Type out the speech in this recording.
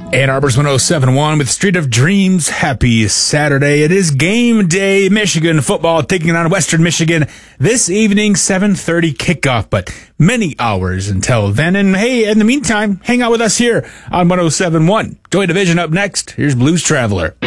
Ann Arbor's 107.1 with Street of Dreams. Happy Saturday. It is game day. Michigan football taking on Western Michigan this evening, 7:30 kickoff, but many hours until then. And hey, in the meantime, hang out with us here on 107.1. Joy Division up next. Here's Blues Traveler.